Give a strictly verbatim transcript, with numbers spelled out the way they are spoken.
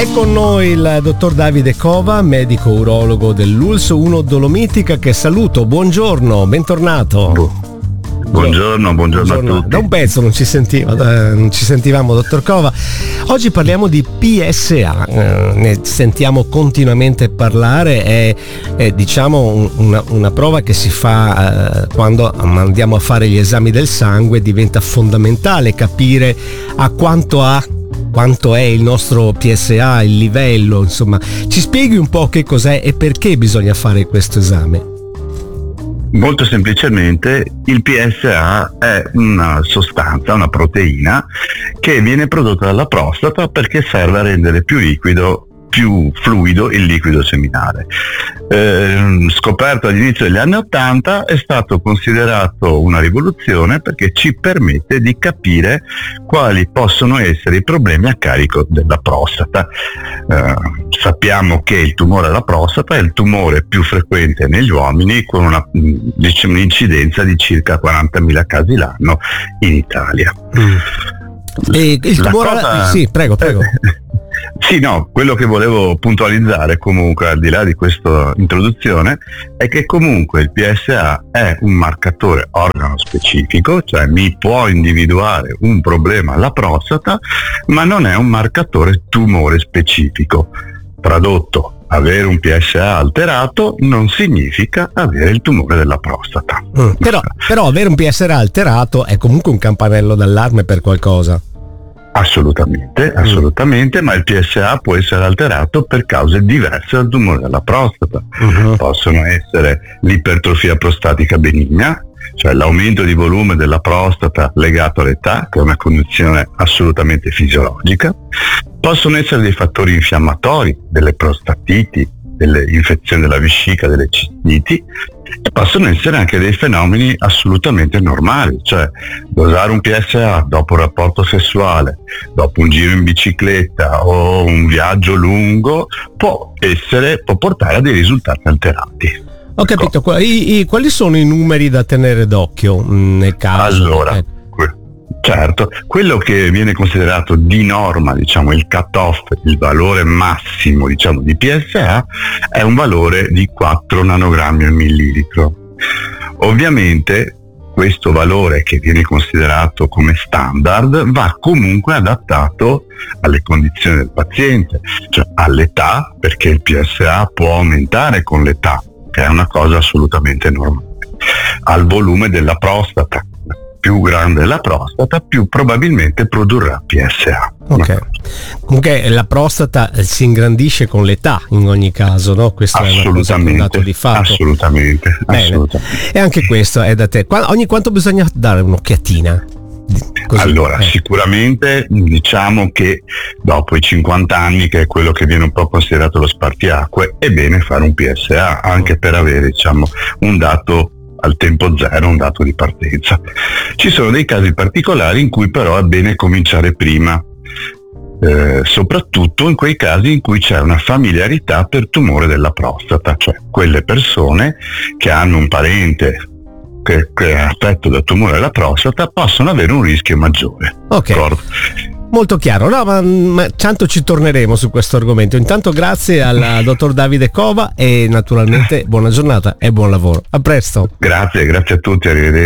È con noi il dottor Davide Cova, medico urologo dell'U L S uno Dolomitica, che saluto. Buongiorno, bentornato. Buongiorno, buongiorno, buongiorno a tutti. Da un pezzo non ci sentiva, non ci sentivamo, dottor Cova. Oggi parliamo di P S A, eh, ne sentiamo continuamente parlare, è, è diciamo una, una prova che si fa eh, quando andiamo a fare gli esami del sangue. Diventa fondamentale capire a quanto ha quanto è il nostro P S A, il livello, insomma. Ci spieghi un po' che cos'è e perché bisogna fare questo esame? Molto semplicemente il P S A è una sostanza, una proteina che viene prodotta dalla prostata perché serve a rendere più liquido più fluido il liquido seminale. Eh, scoperto all'inizio degli anni Ottanta, è stato considerato una rivoluzione perché ci permette di capire quali possono essere i problemi a carico della prostata. Eh, sappiamo che il tumore alla prostata è il tumore più frequente negli uomini, con una, diciamo, un'incidenza di circa quarantamila casi l'anno in Italia. Mm. E il tumore cosa... alla... Sì, prego, prego. Sì, no, quello che volevo puntualizzare comunque, al di là di questa introduzione, è che comunque il P S A è un marcatore organo specifico, cioè mi può individuare un problema alla prostata, ma non è un marcatore tumore specifico. Tradotto, avere un P S A alterato non significa avere il tumore della prostata. Mm, però, però avere un P S A alterato è comunque un campanello d'allarme per qualcosa. Assolutamente, assolutamente, mm. ma il P S A può essere alterato per cause diverse dal tumore della prostata. Uh-huh. Possono essere l'ipertrofia prostatica benigna, cioè l'aumento di volume della prostata legato all'età, che è una condizione assolutamente fisiologica. Possono essere dei fattori infiammatori, delle prostatiti, delle infezioni della vescica, delle cistiti, e possono essere anche dei fenomeni assolutamente normali, cioè dosare un P S A dopo un rapporto sessuale, dopo un giro in bicicletta o un viaggio lungo può essere, può portare a dei risultati alterati. Ho capito, I, i, quali sono i numeri da tenere d'occhio mh, nel caso? Allora, eh. certo, quello che viene considerato di norma, diciamo il cut-off, il valore massimo, diciamo, di P S A, è un valore di quattro nanogrammi al millilitro. Ovviamente questo valore, che viene considerato come standard, va comunque adattato alle condizioni del paziente, cioè all'età, perché il P S A può aumentare con l'età, che è una cosa assolutamente normale, al volume della prostata. Più grande la prostata, più probabilmente produrrà P S A. Ok. Comunque la prostata si ingrandisce con l'età in ogni caso, no? Questo è un dato di fatto. Assolutamente, assolutamente. E anche questo è da te. Qua, ogni quanto bisogna dare un'occhiatina? Così, allora, eh. sicuramente diciamo che dopo i cinquanta anni, che è quello che viene un po' considerato lo spartiacque, è bene fare un P S A, anche per avere, diciamo, un dato al tempo zero, un dato di partenza. Ci sono dei casi particolari in cui però è bene cominciare prima, eh, soprattutto in quei casi in cui c'è una familiarità per tumore della prostata, cioè quelle persone che hanno un parente che, che è affetto da tumore della prostata possono avere un rischio maggiore. Ok. D'accordo? Molto chiaro, no, ma, ma tanto ci torneremo su questo argomento. Intanto grazie al dottor Davide Cova e naturalmente buona giornata e buon lavoro. A presto. Grazie, grazie a tutti, arrivederci.